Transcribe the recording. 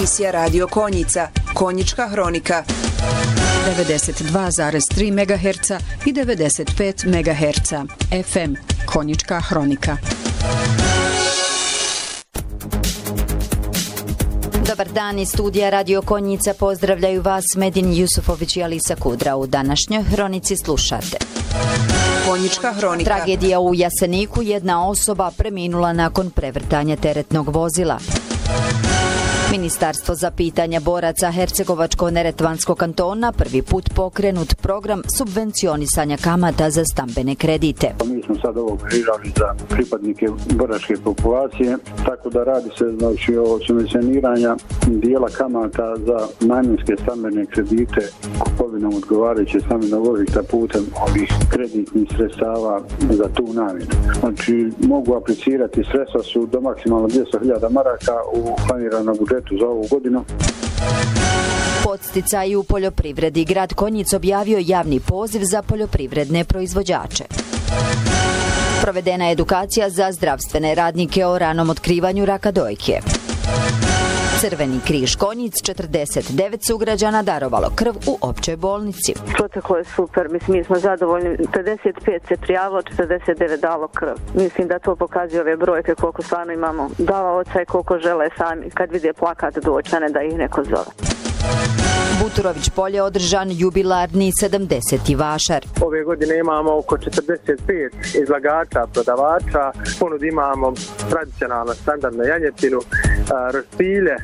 Emisija Radio Konjica, Konjička hronika. 92,3 MHz i 95 MHz. FM, Konjička hronika. Dobar dan, iz studija Radio Konjica pozdravljaju vas Medin Jusufović i Alisa Kudra. U današnjoj hronici slušate. Konjička hronika. Tragedija u Jaseniku, jedna osoba preminula nakon prevrtanja teretnog vozila. Ministarstvo za pitanja boraca Hercegovačko-neretvanskog kantona prvi put pokrenut program subvencionisanja kamata za stambene kredite. Mi smo sad ovo kreirali za pripadnike boračke populacije, tako da radi se znači o subvencioniranja dijela kamata za namjenske stambene kredite kupovinom odgovarajuće stambenog objekta putem ovih kreditnih sredstava za tu namjenu. Znači mogu aplicirati, sredstva su do maksimalno 200.000 maraka u planiranom budžetu za ovu godinu. Podsticaji u poljoprivredi. Grad Konjic objavio javni poziv za poljoprivredne proizvođače. Provedena je edukacija za zdravstvene radnike o ranom otkrivanju raka dojke. Crveni križ Konjic, 49 sugrađana darovalo krv u općoj bolnici. Proteklo je super, mislim, mi smo zadovoljni. 55 se prijavilo, 49 dalo krv. Mislim da to pokazuje ove brojke koliko stvarno imamo davaoca i koliko žele sami kad vide plakat doći, a ne da ih neko zove. Buturović polje održan jubilarni 70. vašar. Ove godine imamo oko 45 izlagača, prodavača. Ponud imamo tradicionalno standardnu janjetinu, roštilje,